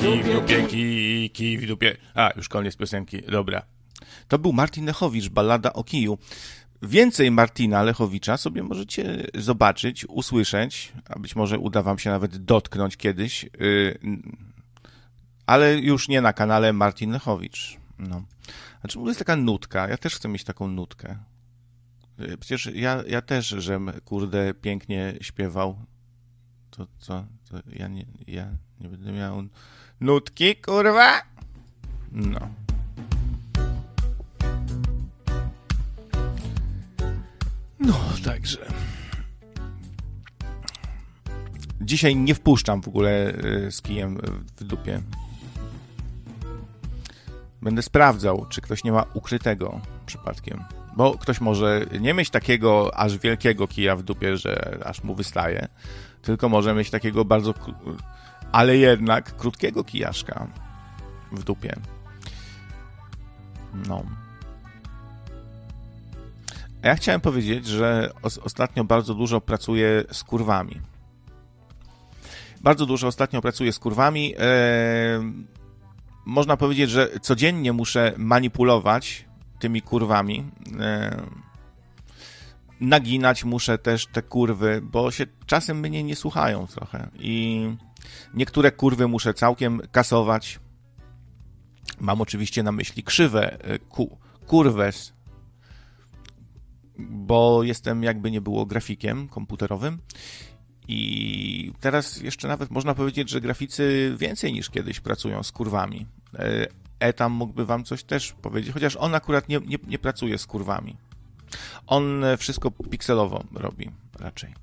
Kij w dupie, kij w dupie. A, już koniec piosenki, dobra. To był Martin Lechowicz, ballada o kiju. Więcej Martina Lechowicza sobie możecie zobaczyć, usłyszeć, a być może uda wam się nawet dotknąć kiedyś, ale już nie na kanale Martin Lechowicz. No. Znaczy, jest taka nutka, ja też chcę mieć taką nutkę. Przecież ja też, żem, kurde, pięknie śpiewał. To ja nie będę miał nutki, kurwa? No. No, także. Dzisiaj nie wpuszczam w ogóle z kijem w dupie. Będę sprawdzał, czy ktoś nie ma ukrytego przypadkiem. Bo ktoś może nie mieć takiego aż wielkiego kija w dupie, że aż mu wystaje, tylko może mieć takiego bardzo, ale jednak krótkiego kijaszka w dupie. No. A ja chciałem powiedzieć, że ostatnio bardzo dużo pracuję z kurwami. Bardzo dużo ostatnio pracuję z kurwami. Można powiedzieć, że codziennie muszę manipulować tymi kurwami. Naginać muszę też te kurwy, bo się czasem mnie nie słuchają trochę. I niektóre kurwy muszę całkiem kasować. Mam oczywiście na myśli krzywe kurwes, bo jestem, jakby nie było, grafikiem komputerowym i teraz jeszcze nawet można powiedzieć, że graficy więcej niż kiedyś pracują z kurwami. Etam mógłby wam coś też powiedzieć, chociaż on akurat nie pracuje z kurwami. On wszystko pikselowo robi raczej.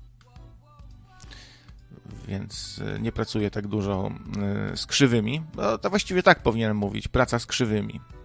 Więc nie pracuje tak dużo z krzywymi. No, to właściwie tak powinienem mówić, praca z krzywymi.